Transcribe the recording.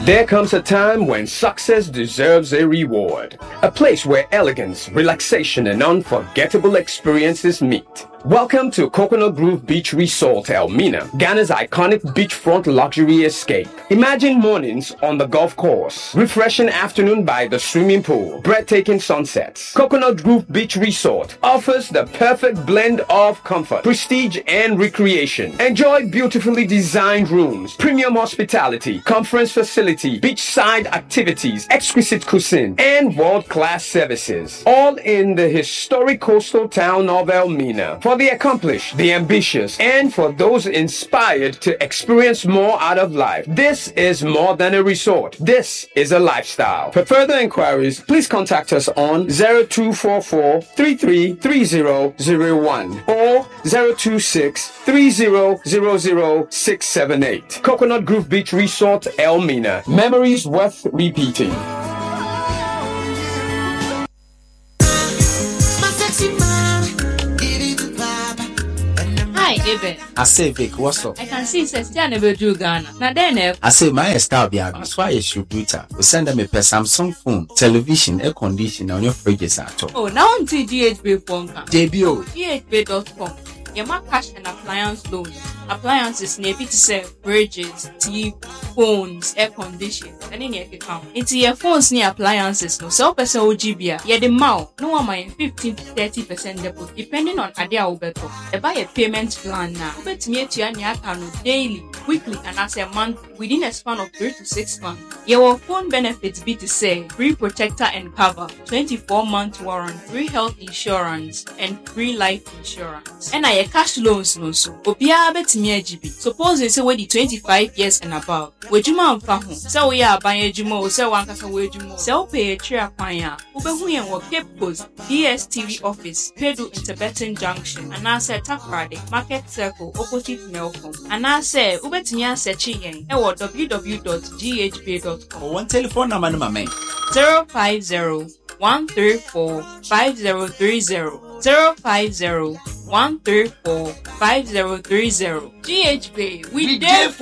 There comes a time when success deserves a reward. A place where elegance, relaxation, and unforgettable experiences meet. Welcome to Coconut Grove Beach Resort, Elmina, Ghana's iconic beachfront luxury escape. Imagine mornings on the golf course, refreshing afternoon by the swimming pool, breathtaking sunsets. Coconut Grove Beach Resort offers the perfect blend of comfort, prestige, and recreation. Enjoy beautifully designed rooms, premium hospitality, conference facility, beachside activities, exquisite cuisine, and world-class services. All in the historic coastal town of Elmina. For the accomplished, the ambitious, and for those inspired to experience more out of life. This is more than a resort. This is a lifestyle. For further inquiries, please contact us on 0244 333001 or 026 3000 678. Coconut Grove Beach Resort, Elmina. Memories worth repeating. Hi, Eben. I say, Vic, what's up? I can see says they never do Ghana. Now then, I say my style be so I should do it. We send them a Samsung phone, television, air conditioner on your fridges at all. oh, now on GHB phone. JBO. GHB.com. Yama cash and appliance loans. Appliances near to sell fridges, TV, phones, air conditioners, and in your account. It's your phones near appliances. No sell person OGBA. Yeah, the mouth. No one mind 15 to 30% deposit depending on Adia Ubeto. They buy a payment plan now. Bet me to your account daily, weekly, and as a month within a span of 3 to 6 months. Your phone benefits be to say free protector and cover, 24-month warranty, free health insurance, and free life insurance. And I cash loans no so. Obia bet me GB. Suppose they say we the 25 years and above. Wejuma amfa ho. So we are buying ejuma o say wan kasa wejuma. So pay a tria kwan a. Obehu yen wo Cape Coast DSTV office, Pedu Interbetin Junction, and I say Takrade Market Circle opposite Melcom. And I say ubetimi asearch yen e wo www.ghb.com. One telephone number no man. 050 134 5030 050 134 5030. GHB, we there for